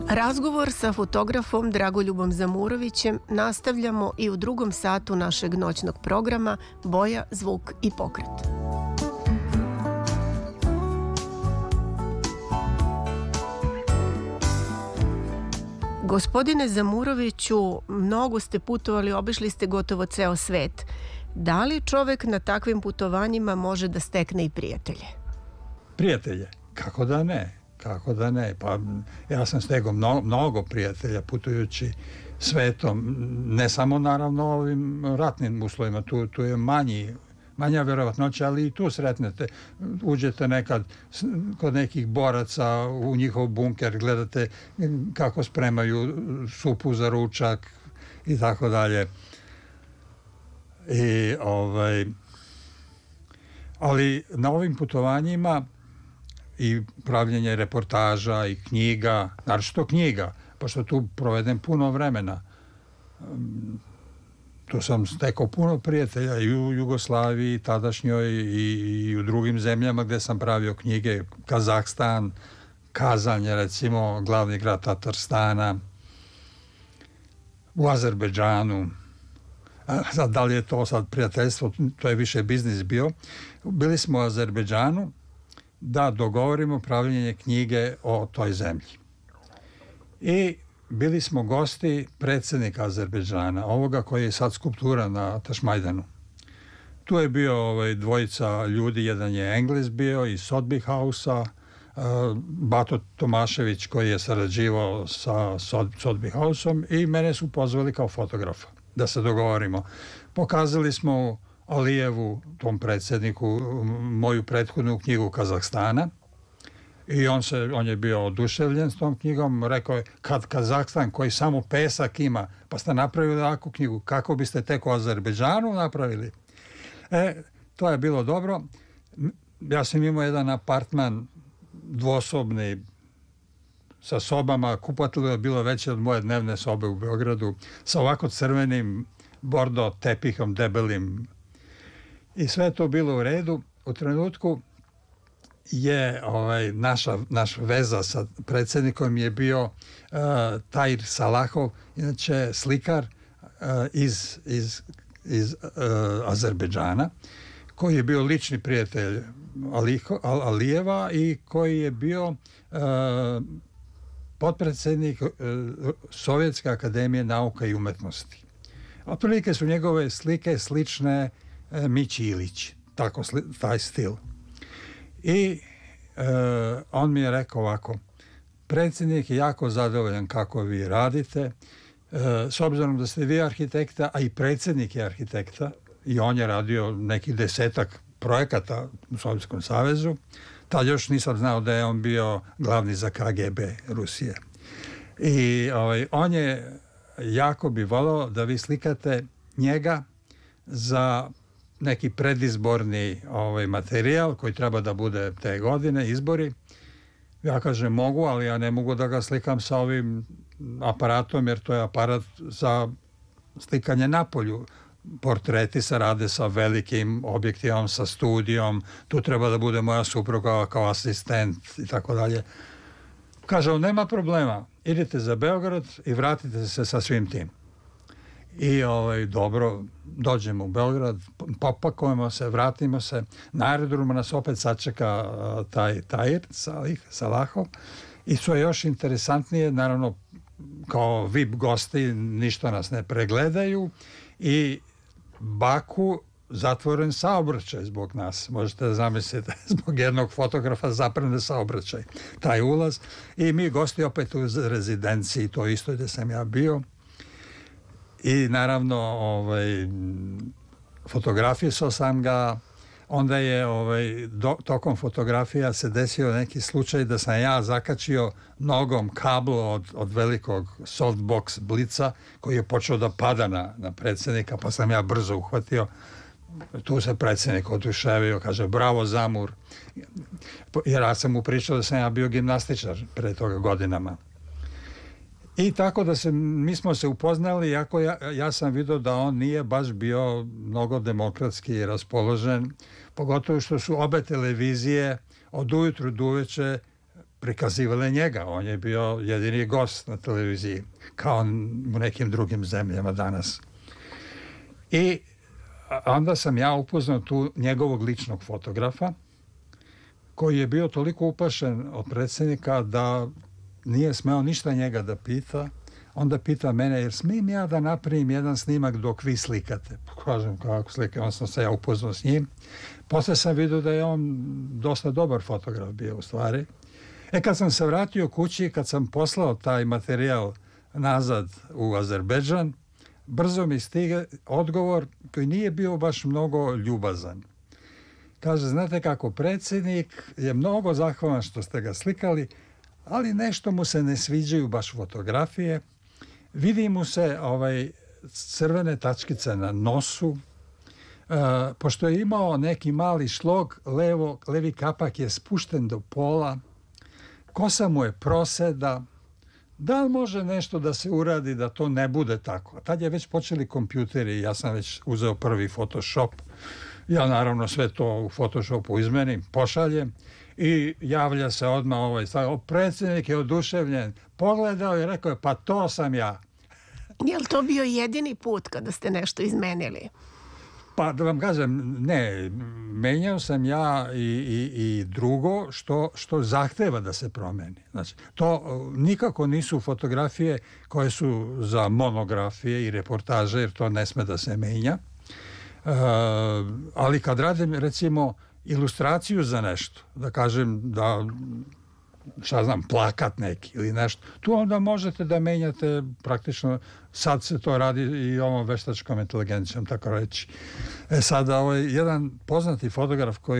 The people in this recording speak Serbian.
Razgovor sa fotografom Dragoljubom Zamurovićem nastavljamo i u drugom satu našeg noćnog programa Boja, zvuk i pokret. Gospodine Zamuroviću, mnogo ste putovali, obišli ste gotovo ceo svet. Da li čovek na takvim putovanjima može da stekne i prijatelje? Prijatelje? Kako da ne? Kako da ne? Pa ja sam stegao mnogo prijatelja putujući svetom, ne samo naravno ovim ratnim uslovima, tu je manja verovatnoća, ali i tu sretnete. Uđete nekad kod nekih boraca u njihov bunker, gledate kako spremaju supu za ručak i tako dalje. Ali na ovim putovanjima i pravljenje reportaža i knjiga, naročito knjiga, pošto tu provedem puno vremena. Tu sam stekao puno prijatelja i u Jugoslaviji tadašnjoj i u drugim zemljama gde sam pravio knjige. Kazahstan, Kazan je recimo glavni grad Tatarstana, u Azerbejdžanu. Da li je to sad prijateljstvo, to je više biznis bio. Bili smo u Azerbejdžanu da dogovorimo pravljenje knjige o toj zemlji. I bili smo gosti predsjednika Azerbejdžana, ovoga koji je sad skulptura na Tašmajdanu. Tu je bio dvojica ljudi, jedan je Englez bio iz Sotheby House-a, Bato Tomašević koji je sarađivao sa Sotheby House-om i mene su pozvali kao fotografa da se dogovorimo. Pokazali smo Alijevu, tom predsjedniku, moju prethodnu knjigu Kazahstana i on je bio oduševljen s tom knjigom. Rekao je, kad Kazahstan koji samo pesak ima, pa ste napravili ovakvu knjigu, kako biste tek u Azerbejdžanu napravili? To je bilo dobro. Ja sam imao jedan apartman dvosobni sa sobama, kupatilo je bilo veće od moje dnevne sobe u Beogradu, sa ovako crvenim bordo tepihom debelim. I sve to bilo u redu. U trenutku je naša veza sa predsjednikom je bio Tahir Salahov, inače slikar iz Azerbejdžana, koji je bio lični prijatelj Alijeva i koji je bio potpredsjednik Sovjetske akademije nauka i umetnosti. Otprilike su njegove slike slične Mići Ilić, tako taj stil. I on mi je rekao ovako, predsjednik je jako zadovoljan kako vi radite, s obzirom da ste vi arhitekta, a i predsjednik je arhitekta i on je radio nekih 10 projekata u Sovjetskom savezu. Tad još nisam znao da je on bio glavni za KGB Rusije. I on je jako bi volao da vi slikate njega za neki predizborni materijal koji treba da bude te godine, izbori. Ja kažem mogu, ali ja ne mogu da ga slikam sa ovim aparatom, jer to je aparat za slikanje na polju. Portreti se rade sa velikim objektivom, sa studijom, tu treba da bude moja supruga kao asistent i tako dalje. Kaže on, nema problema, idite za Beograd i vratite se sa svim tim. I dobro, dođemo u Beograd, popakujemo se, vratimo se, na aerodromu nas opet sačeka taj Tahir Salahov i što je još interesantnije, naravno kao VIP gosti ništa nas ne pregledaju i Baku zatvoren saobraćaj zbog nas. Možete da zamislite, zbog jednog fotografa zaprene saobraćaj, taj ulaz. I mi gosti opet u rezidenciji, to isto gdje sam ja bio. I naravno, fotografisao sam ga. Onda je tokom fotografija se desio neki slučaj da sam ja zakačio nogom kablo od velikog softbox blica koji je počeo da pada na predsjednika, pa sam ja brzo uhvatio. Tu se predsjednik oduševio, kaže bravo Zamur, jer ja sam mu pričao da sam ja bio gimnastičar pre toga godinama. I tako da mi smo se upoznali, iako ja sam vidio da on nije baš bio mnogo demokratski raspoložen, pogotovo što su obe televizije od ujutru do uveče prikazivale njega. On je bio jedini gost na televiziji, kao u nekim drugim zemljama danas. I onda sam ja upoznao tu njegovog ličnog fotografa, koji je bio toliko uplašen od predsjednika da nije smeo ništa njega da pita. Onda pita mene, jer smijem ja da napravim jedan snimak dok vi slikate? Kažem, kako slike, on sam se ja upoznao s njim. Posle sam vidio da je on dosta dobar fotograf bio u stvari. Kad sam se vratio kući, kad sam poslao taj materijal nazad u Azerbejdžan, brzo mi stiže odgovor koji nije bio baš mnogo ljubazan. Kaže, znate kako, predsjednik je mnogo zahvalan što ste ga slikali, ali nešto mu se ne sviđaju baš fotografije. Vidi mu se crvene tačkice na nosu. Pošto je imao neki mali šlog, levi kapak je spušten do pola. Kosa mu je proseda. Da li može nešto da se uradi da to ne bude tako? Tad je već počeli kompjuteri, ja sam već uzeo prvi Photoshop. Ja naravno sve to u Photoshopu izmenim, pošaljem i javlja se odmah predsjednik je oduševljen. Pogledao i rekao je, pa to sam ja. Je li to bio jedini put kada ste nešto izmenili? Pa da vam kažem, ne, menjao sam ja i drugo što zahteva da se promeni. Znači, to nikako nisu fotografije koje su za monografije i reportaže, jer to ne sme da se menja. Ali kad radim, recimo, ilustraciju za nešto, da kažem da, plakat neki ili nešto, tu onda možete da menjate praktično, sad se to radi i ovom veštačkom inteligencijom, tako reći. Sada jedan poznati fotograf koji